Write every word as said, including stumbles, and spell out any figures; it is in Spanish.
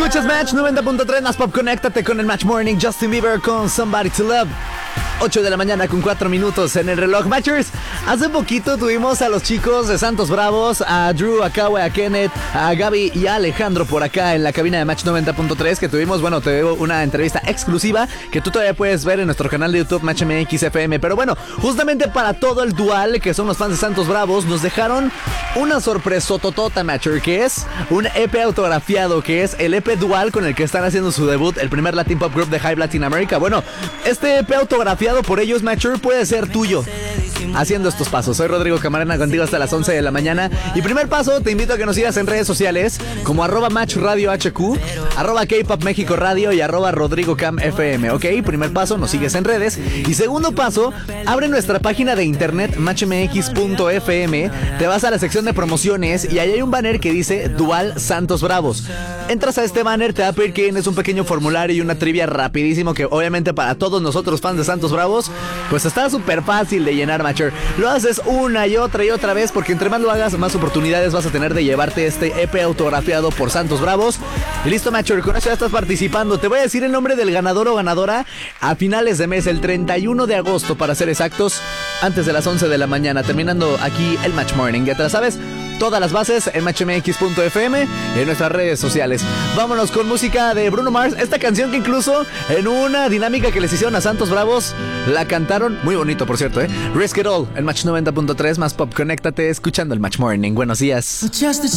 Escuchas Match noventa punto tres, más pop, conéctate con el Match Morning. Justin Bieber con Somebody to Love. ocho de la mañana con cuatro minutos en el reloj. Matchers, hace poquito tuvimos a los chicos de Santos Bravos, a Drew, a Kawe, a Kenneth, a Gaby y a Alejandro por acá en la cabina de Match noventa punto tres, que tuvimos, bueno, te veo una entrevista exclusiva que tú todavía puedes ver en nuestro canal de YouTube Match M X F M. Pero bueno, justamente para todo el dual, que son los fans de Santos Bravos, nos dejaron una sorpresototota, Matcher, que es un E P autografiado, que es el E P dual con el que están haciendo su debut, el primer Latin Pop Group de Hype Latin America. Bueno, este E P autografiado por ellos, Matcher, puede ser tuyo haciendo estos pasos. Soy Rodrigo Camarena, contigo hasta las once de la mañana. Y primer paso, te invito a que nos sigas en redes sociales como arroba Match Radio H Q, arroba K-Pop México Radio y arroba Rodrigo Cam F M, ¿ok? Primer paso, nos sigues en redes. Y segundo paso, abre nuestra página de internet match m x punto f m, te vas a la sección de promociones y ahí hay un banner que dice Dual Santos Bravos. Entras a este banner, te va a pedir que llenes un pequeño formulario y una trivia rapidísimo que obviamente para todos nosotros fans de Santos Bravos, pues está súper fácil de llenar, Matcher. Lo haces una y otra y otra vez porque entre más lo hagas, más oportunidades vas a tener de llevarte este E P autografiado por Santos Bravos. Y listo, Matcher, con eso ya estás participando. Te voy a decir el nombre del ganador o ganadora a finales de mes, el treinta y uno de agosto para ser exactos, antes de las once de la mañana, terminando aquí el Match Morning. Ya te la sabes, todas las bases en match m x punto f m, en nuestras redes sociales. Vámonos con música de Bruno Mars. Esta canción que incluso en una dinámica que les hicieron a Santos Bravos la cantaron, muy bonito por cierto, eh Risk It All, el Match noventa punto tres, más pop, conéctate escuchando el Match Morning. Buenos días.